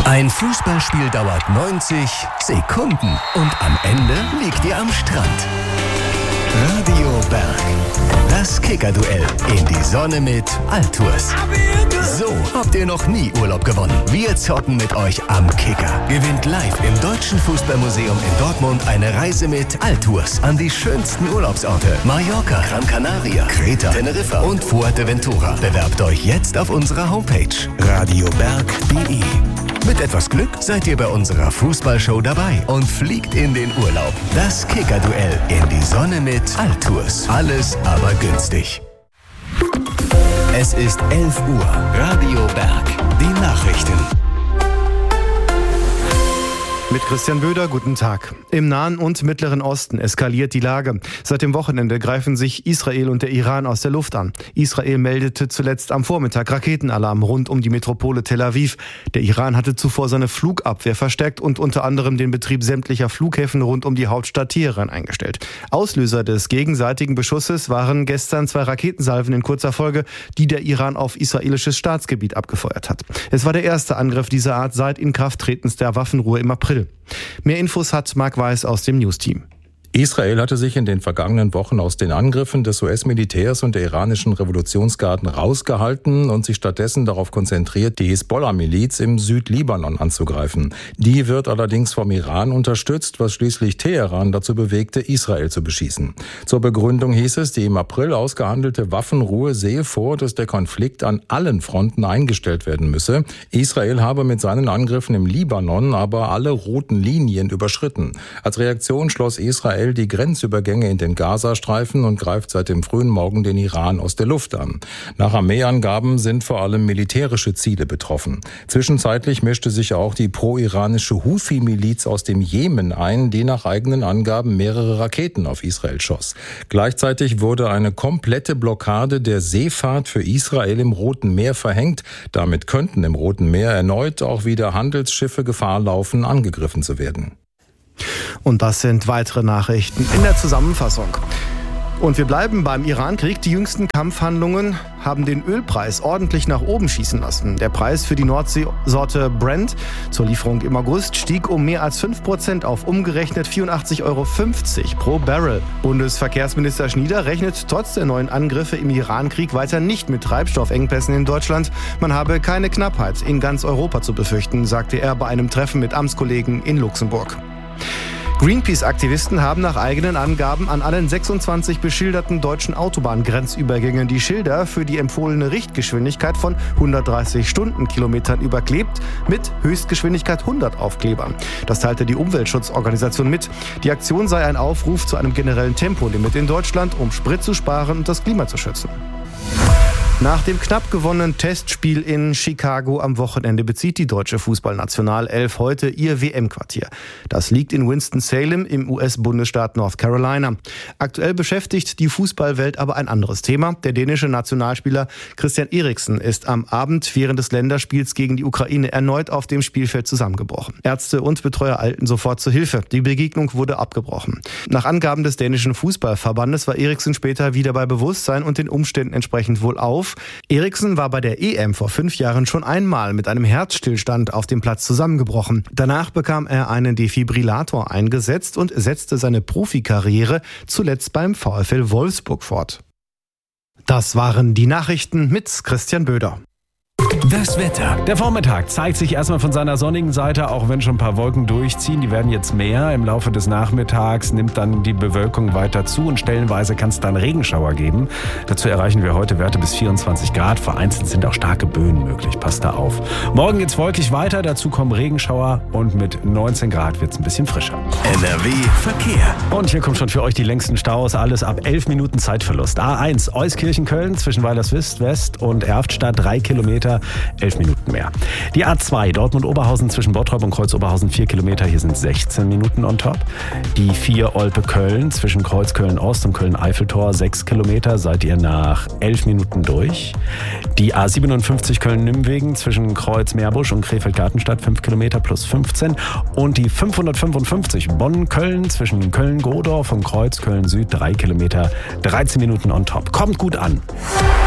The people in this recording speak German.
Ein Fußballspiel dauert 90 Sekunden und am Ende liegt ihr am Strand. Radio Berg. Das Kicker-Duell in die Sonne mit Altours. So habt ihr noch nie Urlaub gewonnen. Wir zocken mit euch am Kicker. Gewinnt live im Deutschen Fußballmuseum in Dortmund eine Reise mit Altours an die schönsten Urlaubsorte. Mallorca, Gran Canaria, Kreta, Teneriffa und Fuerteventura. Bewerbt euch jetzt auf unserer Homepage radioberg.de. Mit etwas Glück seid ihr bei unserer Fußballshow dabei und fliegt in den Urlaub. Das Kicker-Duell in die Sonne mit Altours. Alles aber günstig. Es ist 11 Uhr. Radio Berg. Die Nachrichten. Mit Christian Böder, guten Tag. Im Nahen und Mittleren Osten eskaliert die Lage. Seit dem Wochenende greifen sich Israel und der Iran aus der Luft an. Israel meldete zuletzt am Vormittag Raketenalarm rund um die Metropole Tel Aviv. Der Iran hatte zuvor seine Flugabwehr verstärkt und unter anderem den Betrieb sämtlicher Flughäfen rund um die Hauptstadt Teheran eingestellt. Auslöser des gegenseitigen Beschusses waren gestern 2 Raketensalven in kurzer Folge, die der Iran auf israelisches Staatsgebiet abgefeuert hat. Es war der erste Angriff dieser Art seit Inkrafttretens der Waffenruhe im April. Mehr Infos hat Marc Weiß aus dem News-Team. Israel hatte sich in den vergangenen Wochen aus den Angriffen des US-Militärs und der iranischen Revolutionsgarden rausgehalten und sich stattdessen darauf konzentriert, die Hisbollah-Miliz im Südlibanon anzugreifen. Die wird allerdings vom Iran unterstützt, was schließlich Teheran dazu bewegte, Israel zu beschießen. Zur Begründung hieß es, die im April ausgehandelte Waffenruhe sehe vor, dass der Konflikt an allen Fronten eingestellt werden müsse. Israel habe mit seinen Angriffen im Libanon aber alle roten Linien überschritten. Als Reaktion schloss Israel die Grenzübergänge in den Gazastreifen und greift seit dem frühen Morgen den Iran aus der Luft an. Nach Armeeangaben sind vor allem militärische Ziele betroffen. Zwischenzeitlich mischte sich auch die pro-iranische Houthi-Miliz aus dem Jemen ein, die nach eigenen Angaben mehrere Raketen auf Israel schoss. Gleichzeitig wurde eine komplette Blockade der Seefahrt für Israel im Roten Meer verhängt. Damit könnten im Roten Meer erneut auch wieder Handelsschiffe Gefahr laufen, angegriffen zu werden. Und das sind weitere Nachrichten in der Zusammenfassung. Und wir bleiben beim Iran-Krieg. Die jüngsten Kampfhandlungen haben den Ölpreis ordentlich nach oben schießen lassen. Der Preis für die Nordseesorte Brent zur Lieferung im August stieg um mehr als 5% auf umgerechnet 84,50 Euro pro Barrel. Bundesverkehrsminister Schnieder rechnet trotz der neuen Angriffe im Iran-Krieg weiter nicht mit Treibstoffengpässen in Deutschland. Man habe keine Knappheit in ganz Europa zu befürchten, sagte er bei einem Treffen mit Amtskollegen in Luxemburg. Greenpeace-Aktivisten haben nach eigenen Angaben an allen 26 beschilderten deutschen Autobahngrenzübergängen die Schilder für die empfohlene Richtgeschwindigkeit von 130 Stundenkilometern überklebt mit Höchstgeschwindigkeit 100 Aufklebern. Das teilte die Umweltschutzorganisation mit. Die Aktion sei ein Aufruf zu einem generellen Tempolimit in Deutschland, um Sprit zu sparen und das Klima zu schützen. Nach dem knapp gewonnenen Testspiel in Chicago am Wochenende bezieht die deutsche Fußballnationalelf heute ihr WM-Quartier. Das liegt in Winston-Salem im US-Bundesstaat North Carolina. Aktuell beschäftigt die Fußballwelt aber ein anderes Thema. Der dänische Nationalspieler Christian Eriksen ist am Abend während des Länderspiels gegen die Ukraine erneut auf dem Spielfeld zusammengebrochen. Ärzte und Betreuer eilten sofort zur Hilfe. Die Begegnung wurde abgebrochen. Nach Angaben des dänischen Fußballverbandes war Eriksen später wieder bei Bewusstsein und den Umständen entsprechend wohlauf. Eriksen war bei der EM vor 5 Jahren schon einmal mit einem Herzstillstand auf dem Platz zusammengebrochen. Danach bekam er einen Defibrillator eingesetzt und setzte seine Profikarriere zuletzt beim VfL Wolfsburg fort. Das waren die Nachrichten mit Christian Böder. Das Wetter. Der Vormittag zeigt sich erstmal von seiner sonnigen Seite, auch wenn schon ein paar Wolken durchziehen. Die werden jetzt mehr. Im Laufe des Nachmittags nimmt dann die Bewölkung weiter zu und stellenweise kann es dann Regenschauer geben. Dazu erreichen wir heute Werte bis 24 Grad. Vereinzelt sind auch starke Böen möglich. Passt da auf. Morgen geht's wolkig weiter. Dazu kommen Regenschauer und mit 19 Grad wird's ein bisschen frischer. NRW Verkehr. Und hier kommt schon für euch die längsten Staus. Alles ab 11 Minuten Zeitverlust. A1 Euskirchen-Köln zwischen Weilerswist-West und Erftstadt 3 Kilometer. 11 Minuten mehr. Die A2 Dortmund-Oberhausen zwischen Bottrop und Kreuz-Oberhausen 4 Kilometer. Hier sind 16 Minuten on top. Die 4 Olpe-Köln zwischen Kreuz-Köln-Ost und Köln-Eiffeltor 6 Kilometer. Seid ihr nach 11 Minuten durch. Die A57 Köln-Nimmwegen zwischen Kreuz-Meerbusch und Krefeld-Gartenstadt 5 Kilometer plus 15. Und die 555 Bonn-Köln zwischen Köln-Godorf und Kreuz-Köln-Süd 3 Kilometer 13 Minuten on top. Kommt gut an.